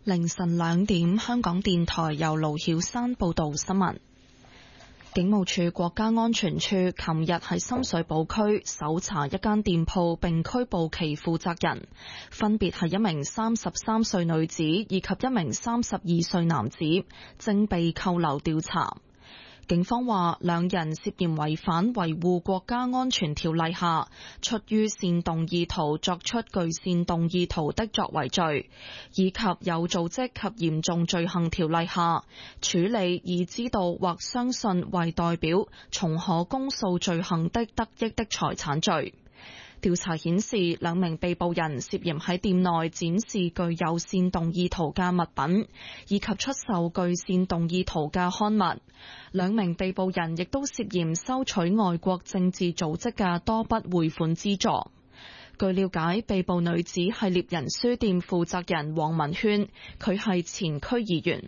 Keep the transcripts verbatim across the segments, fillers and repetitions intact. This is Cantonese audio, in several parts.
凌晨兩點，香港電台由盧曉山報道新聞。警務處國家安全處琴日喺深水埗區搜查一間店鋪，並拘捕其負責人，分別係一名三十三歲女子以及一名三十二歲男子，正被扣留調查。警方話，兩人涉嫌違反維護國家安全條例下出於煽動意圖作出具煽動意圖的作為罪，以及有組織及嚴重罪行條例下處理已知道或相信為代表從可公訴罪行的得益的財產罪。調查顯示，兩名被捕人涉嫌喺店內展示具有煽動意圖嘅物品，以及出售具煽動意圖嘅刊物。兩名被捕人亦都涉嫌收取外國政治組織嘅多筆匯款資助。據了解，被捕女子係獵人書店負責人黃文軒，佢係前區議員。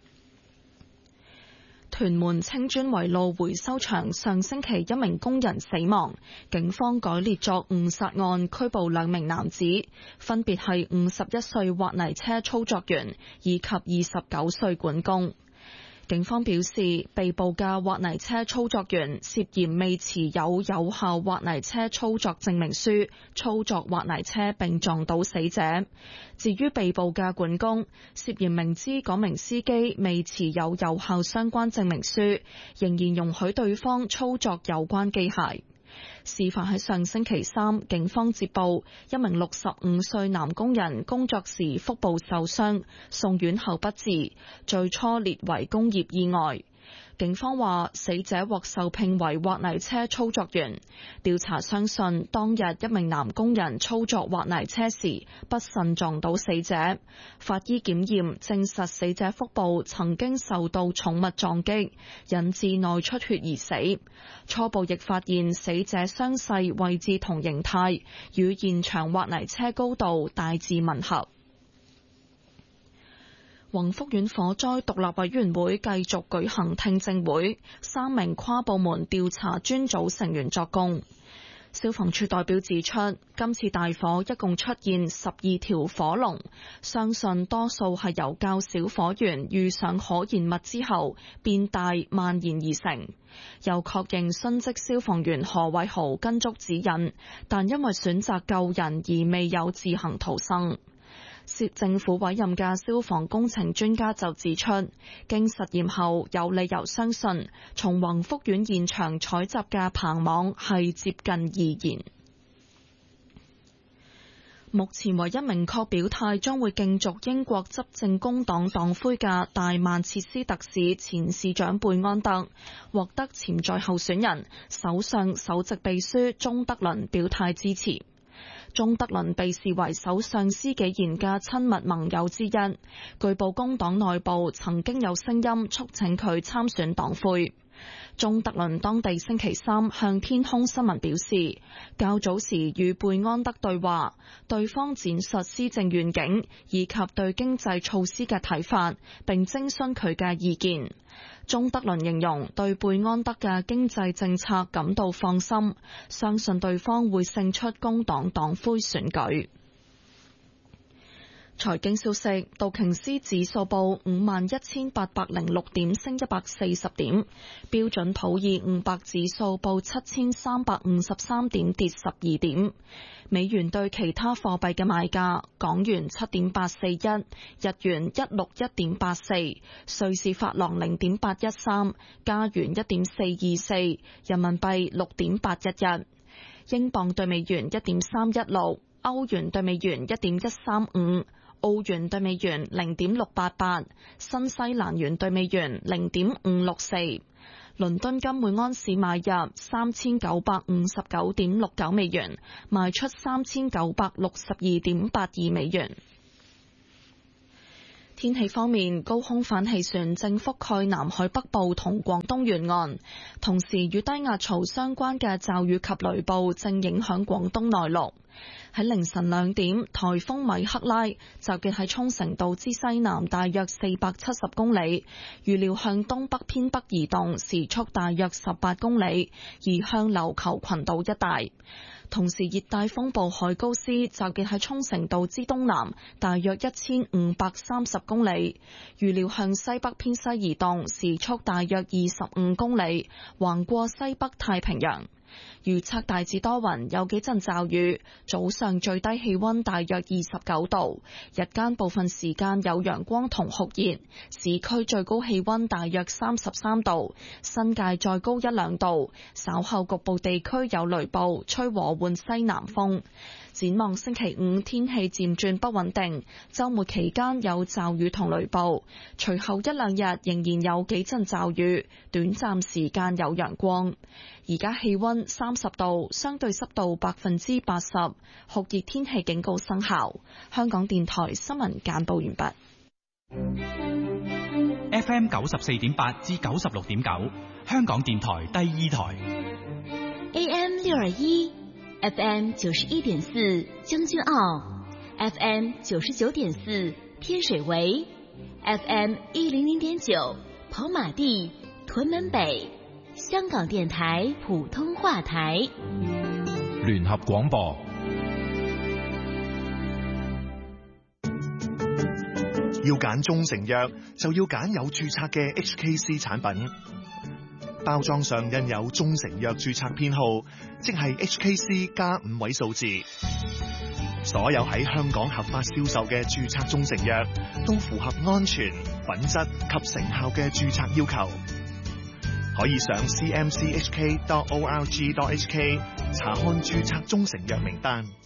屯門青磚圍路回收場上星期一名工人死亡，警方改列作誤殺案，拘捕兩名男子，分別係五十一歲挖泥車操作員以及二十九歲管工。警方表示，被捕嘅挖泥車操作員涉嫌未持有有效挖泥車操作證明書，操作挖泥車並撞倒死者。至於被捕嘅管工，涉嫌明知嗰名司機未持有有效相關證明書，仍然容許對方操作有關機械。事發喺上星期三，警方接報一名六十五歲男工人工作時腹部受傷，送院後不治，最初列為工業意外。警方話，死者獲受聘為挖泥車操作員。調查相信，當日一名男工人操作挖泥車時不慎撞到死者。法醫檢驗證實死者腹部曾經受到重物撞擊，引致內出血而死。初步亦發現死者傷勢位置同形態與現場挖泥車高度大致吻合。宏福苑火災獨立委員會繼續舉行聽證會，三名跨部門調查專組成員作供。消防處代表指出，今次大火一共出現十二條火龍，相信多數係由較小火源遇上可燃物之後變大蔓延而成。又確認殉職消防員何偉豪跟足指引，但因為選擇救人而未有自行逃生。政府委任嘅消防工程專家就指出，經實驗後有理由相信，從宏福苑現場採集嘅棚網係接近易燃。目前唯一明確表態將會競逐英國執政工黨黨魁嘅大曼徹斯特市前市長貝安特，獲得潛在候選人首相首席秘書鍾德倫表態支持。鍾德倫被視為首相施紀賢嘅親密盟友之一，據報工黨內部曾經有聲音促請佢參選黨魁。鍾德倫當地星期三向天空新聞表示，較早時與貝安德對話，對方展述施政願景以及對經濟措施嘅睇法，並徵詢佢嘅意見。鍾德倫形容對貝安德嘅經濟政策感到放心，相信對方會勝出工黨黨魁選舉。財經消息，道瓊斯指數報五萬一千八百零六點，升一百四十點；標準普爾五百指數報七千三百五十三點，跌十二點。美元對其他貨幣嘅賣價：港元七點八四一，日元一六一點八四，瑞士法郎零點八一三，加元一點四二四，人民幣六點八一一，英鎊對美元一點三一六，歐元對美元一點一三五。澳元對美元零點六八八，新西蘭元對美元零點五六四。倫敦金每安士買入三千九百五十九點六九美元，賣出三千九百六十二點八二美元。天氣方面，高空反氣旋正覆蓋南海北部同廣東沿岸，同時與低壓槽相關嘅驟雨及雷暴正影響廣東內陸。喺凌晨兩點，颱風米克拉集結喺沖繩島之西南大約四百七十公里，預料向東北偏北移動，時速大約十八公里，移向琉球群島一帶。 同時熱帶風暴海高斯集結喺沖繩島之東南，大約一千五百三十公里，預料向西北偏西移動，時速大約二十五公里，橫過西北太平洋。預測大致多雲，有幾陣驟雨，早上最低氣溫大約二十九度，日間部分時間有陽光同酷熱，市區最高氣溫大約三十三度，新界再高一兩度，稍後局部地區有雷暴，吹和緩西南風。展望星期五天氣漸轉不穩定，週末期間有驟雨同雷暴，隨後一兩日仍然有幾陣驟雨，短暫時間有陽光。而家氣溫三十度，相對濕度百分之八十，酷熱天氣警告生效。香港電台新聞簡報完畢。 F M 九十四點八至九十六點九，香港電台第二台。 A M 六二一，F M 九十一點四將軍澳 ，F M 九十九點四天水圍 ，F M 一零零點九跑馬地屯門北。香港電台普通話台聯合廣播。 要揀中成藥，就要揀有註冊嘅 H K C 產品。包裝上印有中成藥註冊編號，即係 H K C 加五位數字。所有喺香港合法銷售嘅註冊中成藥，都符合安全、品質及成效嘅註冊要求。可以上 c m c h k dot org dot h k 查看註冊中成藥名單。